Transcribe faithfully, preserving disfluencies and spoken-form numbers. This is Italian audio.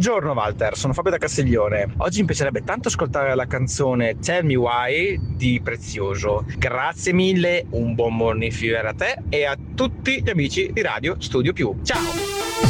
Buongiorno Walter, sono Fabio da Castiglione. Oggi mi piacerebbe tanto ascoltare la canzone Tell Me Why di Prezioso. Grazie mille, un buon morning fever a te e a tutti gli amici di Radio Studio Più. Ciao!